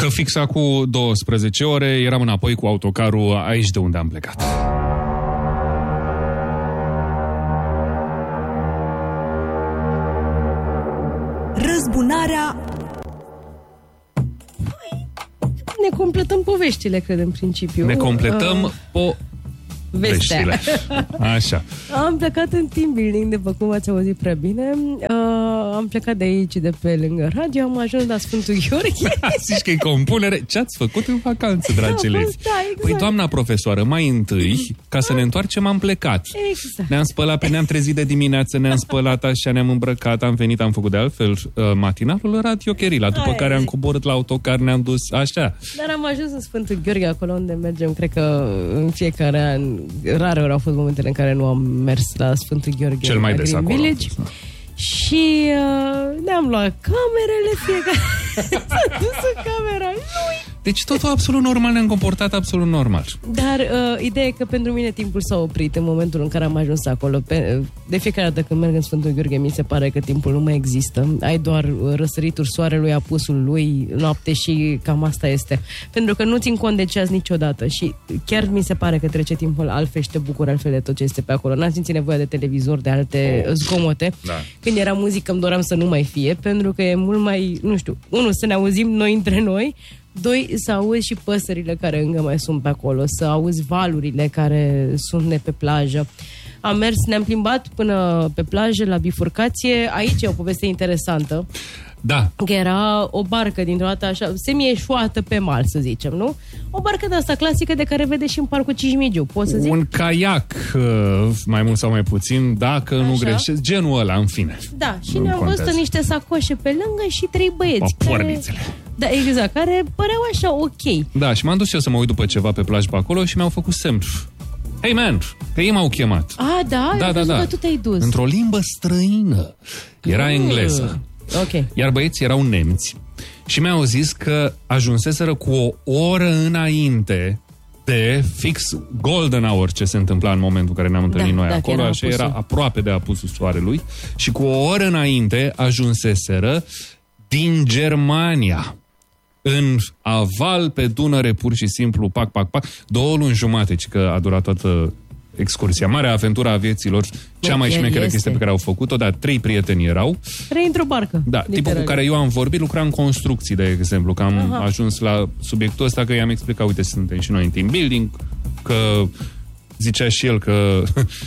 Că fix acum 12 ore eram înapoi cu autocarul aici de unde am plecat. Răzbunarea. Ne completăm poveștile, cred, în principiu. Ne completăm vestea. Așa. Am plecat în team building, după cum ați auzit prea bine. Am plecat de aici, de pe lângă radio, am ajuns la Sfântul Gheorghe. Zici că e compunere. Ce ați făcut în vacanță, dragi elevi? Da, exact. Păi, doamna profesoară, mai întâi, ca să ne întoarcem, am plecat. Exact. Ne-am spălat, ne-am trezit de dimineață, ne-am spălat așa, ne-am îmbrăcat, am venit, am făcut de altfel matinalul Radio Cherila, după care am coborât la autocar, ne-am dus așa. Dar am ajuns în Sfântul Gheorghe, acolo unde mergem, cred că în fiecare an, rare ori au fost momentele în care nu am mers la Sfântul Gheorghe. Cel mai des acolo. Village. Și ne-am luat camerele, fiecare s-a dus în camera lui. Deci totul absolut normal, ne-am comportat absolut normal. Dar ideea e că pentru mine timpul s-a oprit în momentul în care am ajuns acolo. De fiecare dată când merg în Sfântul Gheorghe, mi se pare că timpul nu mai există. Ai doar răsărituri soarelui, apusul lui, noapte și cam asta este. Pentru că nu țin cont de ceas niciodată și chiar mi se pare că trece timpul altfel și te bucuri altfel de tot ce este pe acolo. N-am simțit nevoia de televizor, de alte zgomote. Da. Când era muzică îmi doream să nu mai fie, pentru că e mult mai, nu știu, unu, să ne auzim noi între noi, doi, să auzi și păsările care încă mai sunt pe acolo, să auzi valurile care sunt de pe plajă. Am mers, ne-am plimbat până pe plajă, la bifurcație. Aici e o poveste interesantă. Da. Că era o barcă dintr-o dată așa, semi-eșuată pe mal, să zicem, nu? O barcă de asta clasică de care vede și în parcul Cismigiu, pot să zic? Un caiac, mai mult sau mai puțin, dacă așa? Nu greșesc, genul ăla, în fine. Da, și ne-am văzut niște sacoșe pe lângă și 3 băieți. Pornițele. Da, exact, care păreau așa ok. Da, și m-am dus eu să mă uit după ceva pe plajă pe acolo și mi-au făcut semn. Hey man, că ei m-au chemat. Da, că tu te-ai dus. Într-o limbă străină. Era engleză. Ok. Iar băieții erau nemți. Și mi-au zis că ajunseseră cu o oră înainte de fix golden hour ce se întâmpla în momentul în care ne-am întâlnit noi acolo. Așa era aproape de apusul soarelui. Și cu o oră înainte ajunseseră din Germania. În aval pe Dunăre, pur și simplu, pac. 2 luni jumate, ci că a durat toată excursia. Marea aventură a vieților, cea mai șmecheră chestie pe care au făcut-o, dar 3 prieteni erau. 3 într-o barcă. Da, tipul cu care eu am vorbit lucra în construcții, de exemplu, că am ajuns la subiectul ăsta, că i-am explicat, uite, suntem și noi în team building, că zicea și el că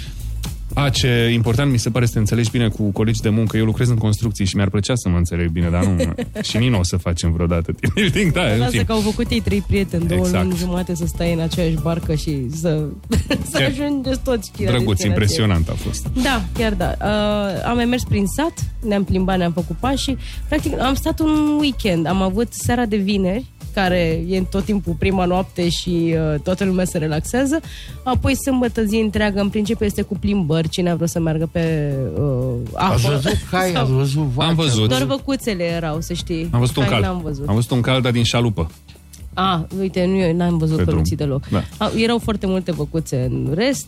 ce important mi se pare să te înțelegi bine cu colegi de muncă. Eu lucrez în construcții și mi-ar plăcea să mă înțeleg bine, dar nu. Și nici nu o să facem vreodată team building. Da, lasă că au făcut ei 3 prieteni, 2 luni jumate să stai în aceeași barcă și să ajungeți toți. Drăguț, impresionant a fost. Da, chiar da. Am mai mers prin sat, ne-am plimbat, ne-am făcut pași. Practic am stat un weekend. Am avut seara de vineri, care e tot timpul prima noapte și toată lumea se relaxează. Apoi sâmbătă zi întreagă, în principiu este cu plimbări, cine a vrut să meargă pe apă. Ați văzut cai, ați văzut vaci? Am văzut. Doar văcuțele erau, să știi. Am văzut un cal. Am văzut un cal, dar din șalupă. Uite, eu n-am văzut căluții deloc. Da. Erau foarte multe văcuțe în rest.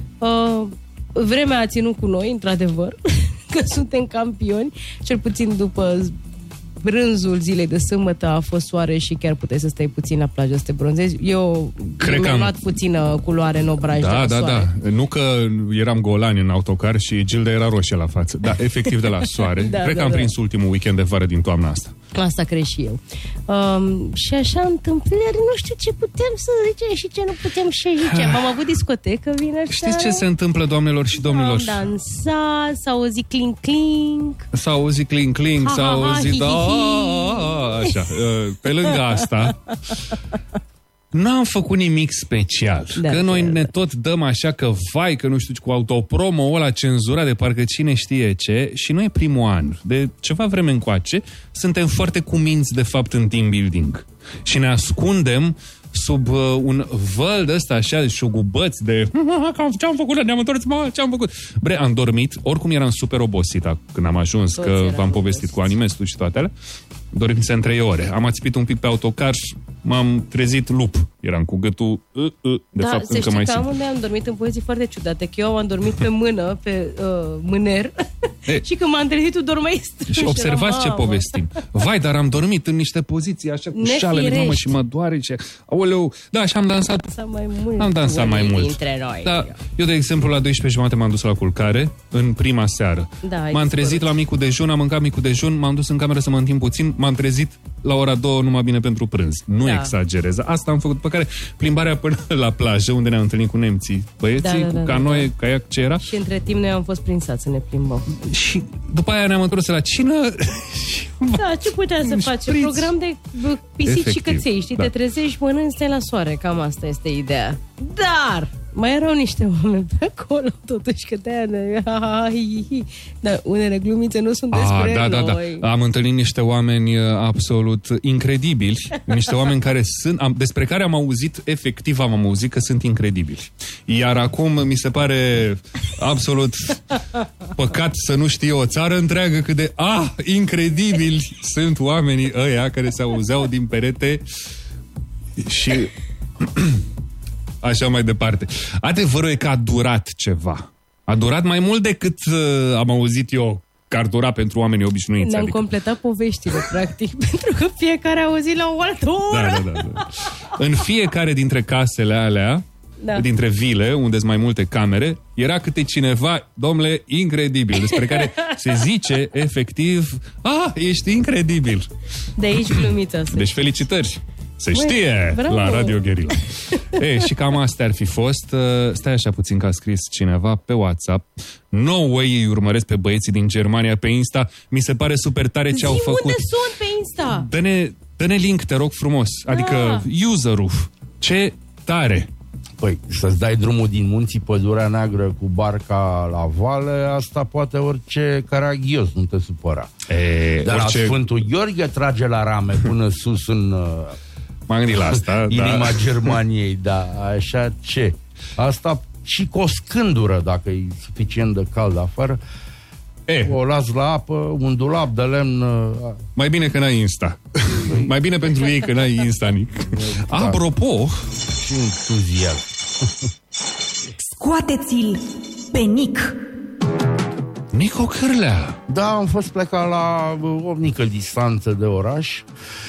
Vremea a ținut cu noi, într-adevăr, că suntem campioni, cel puțin după brânzul zilei de sâmbătă a fost soare și chiar puteai să stai puțin la plajă să te bronzezi. Eu mi-am luat puțină culoare în obraj de la soare. Da. Nu că eram golani în autocar și Gilda era roșie la față. Da, efectiv de la soare. Cred că am prins ultimul weekend de vară din toamna asta. Asta cred și eu. Și așa întâmplări, nu știu ce putem să zicem și ce nu putem să zicem. Am avut discotecă vineri. Știți ce se întâmplă, doamnelor și domnilor? Am dansat, s-a auzit clink-clink. S-a auzit clink-clink, s-a auzit... Așa, pe lângă asta nu am făcut nimic special. Că noi ne tot dăm așa că vai, că nu știu, cu autopromo ăla cenzurat de parcă cine știe ce, și nu e primul an. De ceva vreme încoace suntem foarte cuminți de fapt în team building. Și ne ascundem sub un văl de ăsta așa de șugubăți de ce-am făcut, ne-am întors, ce-am făcut. Bre, am dormit, oricum eram super obosit când am ajuns, toți că v-am povestit cu Animestul și toate alea. Dormise în 3 ore. Am ațipit un pic pe autocar și m-am trezit lup. Eram cu gâtul, de fapt încă mai simt. Da, am dormit în poziții foarte ciudate, că eu am dormit pe mână, pe mâner, și când m-am trezit, tu dormeai strâns. Și observați ce povestim. Vai, dar am dormit în niște poziții așa cu șalele, mamă, și mă doare. Și... Aoleu, da, și am dansat. Am dansat mai mult. Dintre noi. Da, eu, de exemplu, la 12:30 m-am dus la culcare, în prima seară. Da, m-am trezit la micul dejun, am mâncat micul dejun, m-am dus în cameră să mă întind puțin, m-am trezit la ora 2 numai bine pentru prânz. Nu exagerez. Asta am făcut. După care plimbarea până la plajă, unde ne-am întâlnit cu nemții, băieții, cu canoe, caiac, ce era. Și între timp noi am fost prinsați să ne plimbăm. Și după aia ne-am întors la cină. Da, ce putea să face? Program de pisici efectiv, și căței, știi? Da. Te trezești, mănânci, stai la soare. Cam asta este ideea. Dar mai erau niște oameni pe acolo, totuși, că dar unele glumițe nu sunt despre noi. Da. Am întâlnit niște oameni absolut incredibili, niște oameni despre care am auzit că sunt incredibili. Iar acum mi se pare absolut păcat să nu știe o țară întreagă cât de incredibili sunt oamenii ăia care se auzeau din perete și... Așa mai departe. Adevărul e că a durat ceva. A durat mai mult decât am auzit eu că ar dura pentru oamenii obișnuiți. Ne-am completat poveștile, practic, pentru că fiecare a auzit la o altă oră. Da. În fiecare dintre casele alea, dintre vile, unde sunt mai multe camere, era câte cineva, domnule, incredibil, despre care se zice, efectiv, ești incredibil. De aici glumița asta. Deci felicitări! Se știe la Radio Guerilla. Și cam astea ar fi fost. Stai așa puțin că a scris cineva pe WhatsApp. No way, îi urmăresc pe băieții din Germania pe Insta. Mi se pare super tare ce au făcut. Unde sunt pe Insta? Dă-ne link, te rog frumos. Adică user-ul. Ce tare. Păi, să-ți dai drumul din munții Pădurea Neagră cu barca la vale, asta poate orice caragios, nu te supăra. Dar orice... la Sfântul Gheorghe trage la rame până sus în... M-am gândit la asta, inima Germaniei, da, așa ce? Asta și cu o scândură, dacă e suficient de cald afară, o las la apă, un dulap de lemn... Mai bine că n-ai Insta. Mai bine pentru ei că n-ai Insta, Nic. Apropo... Și entuziasm. Scoateți-l pe Nic. Nico Cârlea. Da, am fost plecat la o mică distanță de oraș.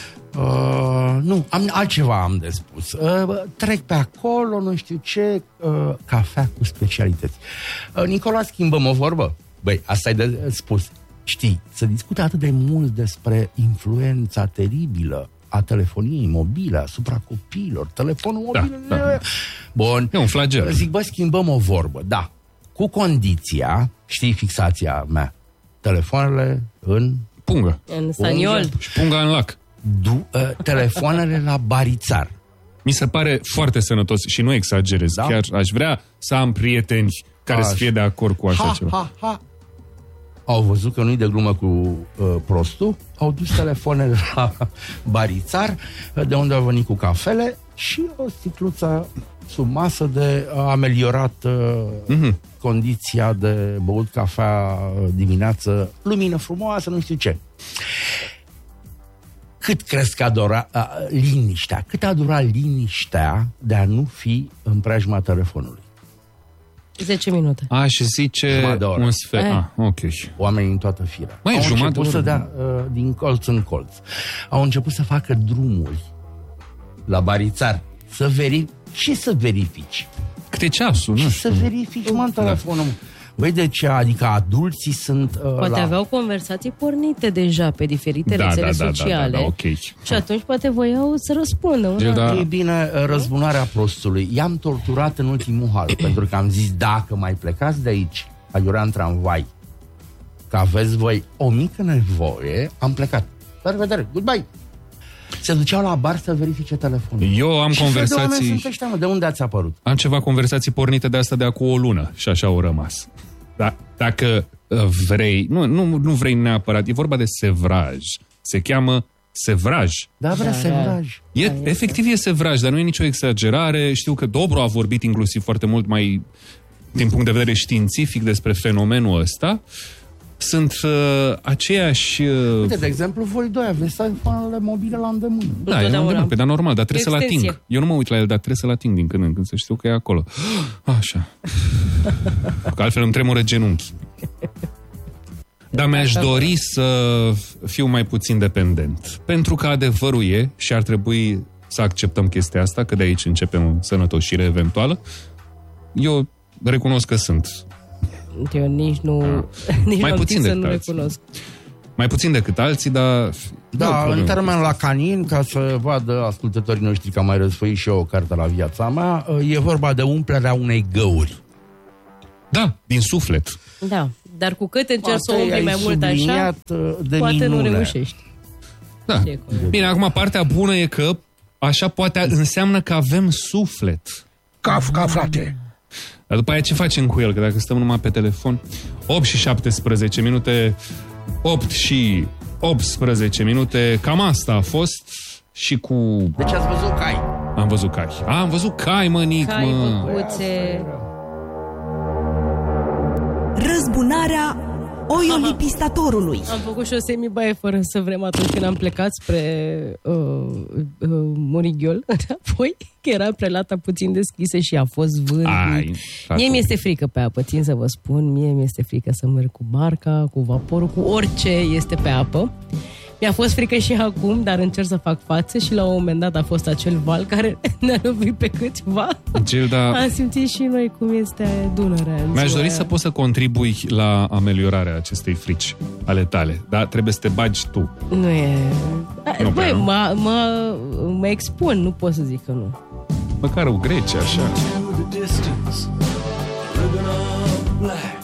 Altceva am de spus. Trec pe acolo, nu știu ce, cafea cu specialități. Nicola, schimbăm o vorbă? Băi, asta e de spus. Știi, se discută atât de mult despre influența teribilă a telefoniei mobile asupra copiilor. Telefonul mobil... Da. Bun. E un flagel. Zic, schimbăm o vorbă. Da. Cu condiția, știi fixația mea, telefoanele în... Pungă. În saniol. Și punga în lac. Telefoanele la barițar. Mi se pare foarte sănătos și nu exagerez. Da? Chiar aș vrea să am prieteni care să fie de acord cu așa ceva. Au văzut că nu-i de glumă cu prostul, au dus telefoanele la barițar, de unde au venit cu cafele și o sticluță sub masă de ameliorat condiția de băut cafea dimineață, lumină frumoasă, nu știu ce. Cât crezi că a durat liniștea? Cât a durat liniștea de a nu fi în preajma telefonului? 10 minute. Și zice un sfert. Ok. Oamenii în toată firea. Au început să dea din colț în colț. Au început să facă drumuri la barițar. Să verifici. Câte ceasul? Nu știu. Să verifici, în telefonul. Băi, de ce? Adică adulții sunt... Poate aveau conversații pornite deja pe diferite rețele sociale. Da, ok. Și atunci poate voiau să răspundă. E bine, răzbunarea prostului. I-am torturat în ultimul hal, pentru că am zis, dacă mai plecați de aici, aiurea în tramvai, că aveți voi o mică nevoie, am plecat. La revedere, goodbye! Se duceau la bar să verifice telefonul. Eu am conversații... De unde ați apărut? Am ceva conversații pornite de asta de acum o lună și așa au rămas. Dacă vrei... Nu vrei neapărat, e vorba de sevraj. Se cheamă sevraj. Da, sevraj. Efectiv e sevraj, dar nu e nicio exagerare. Știu că Dobru a vorbit inclusiv foarte mult mai din punct de vedere științific despre fenomenul ăsta. sunt aceiași... Uite, de exemplu, voi doi aveți telefoanele mobile la îndemână. Da, e la îndemână, dar normal, dar trebuie să-l ating. Eu nu mă uit la el, dar trebuie să-l ating din când în când, să știu că e acolo. Așa. Că altfel îmi tremură genunchi. Dar mi-aș dori să fiu mai puțin dependent. Pentru că adevărul e, și ar trebui să acceptăm chestia asta, că de aici începem o sănătoșire eventuală, eu recunosc că sunt. Eu nici nu... Nici mai puțin să decât nu alții. recunosc. Mai puțin decât alții, dar... Da, în termen la canin, ca să vadă ascultătorii noștri că am mai răsfăit și eu o carte la viața mea, e vorba de umplerea unei găuri. Da, din suflet. Da, dar cu cât încerci să umpli mai mult așa, poate minune. nu reușești. Da. Bine, acum partea bună e că așa poate înseamnă că avem suflet. Kafka, frate! Dar după aia ce facem cu el? Că dacă stăm numai pe telefon... 8 și 17 minute, 8 și 18 minute, cam asta a fost și cu... Deci ați văzut cai? Am văzut cai. Am văzut cai, mănic, Cai, băcuțe... Răzbunarea oiolipistatorului. Am făcut și o semibaie fără să vrem atunci când am plecat spre Morighiol, apoi că era prelata puțin deschisă și a fost vânt. Mie mi-este frică pe apă, țin să vă spun, mie mi-este frică să merg cu barca, cu vaporul, cu orice este pe apă. Mi-a fost frică și acum, dar încerc să fac față și la un moment dat a fost acel val care ne-a lovit pe câțiva. Gilda, am simțit și noi cum este Dunărea. Mi-aș dori să poți să contribui la ameliorarea acestei frici ale tale, dar trebuie să te bagi tu. Nu e... Băi, mă expun, nu pot să zic că nu. Măcar o grece, așa.